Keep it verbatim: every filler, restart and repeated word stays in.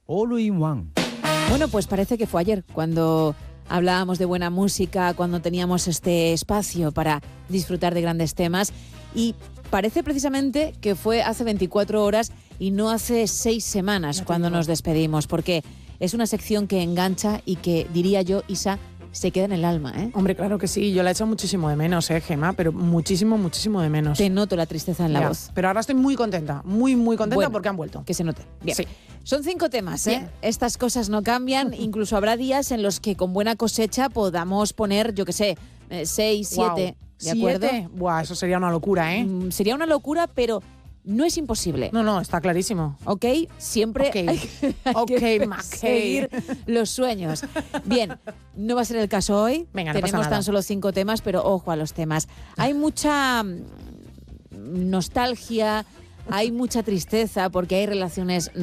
All in One. Bueno, pues parece que fue ayer cuando hablábamos de buena música, cuando teníamos este espacio para disfrutar de grandes temas, y parece precisamente que fue hace veinticuatro horas y no hace seis semanas cuando nos despedimos, porque es una sección que engancha y que, diría yo, Isa, se queda en el alma, ¿eh? Hombre, claro que sí. Yo la he hecho muchísimo de menos, ¿eh, Gemma? Pero muchísimo, muchísimo de menos. Te noto la tristeza en la Ya, voz. Pero ahora estoy muy contenta, muy, muy contenta Bueno, porque han vuelto. Que se note. Bien. Sí. Son cinco temas, ¿eh? Bien. Estas cosas no cambian. Incluso habrá días en los que con buena cosecha podamos poner, yo qué sé, eh, seis, siete. ¿De acuerdo? ¿Siete? Buah, eso sería una locura, ¿eh? Mm, sería una locura, pero no es imposible. No, no, está clarísimo. ¿Ok? Siempre Ok. hay que, hay Ok, que McKay. seguir los sueños. Bien, no va a ser el caso hoy. Venga, no Tenemos pasa nada. tan solo cinco temas, pero ojo a los temas. Hay mucha mm, nostalgia, hay mucha tristeza porque hay relaciones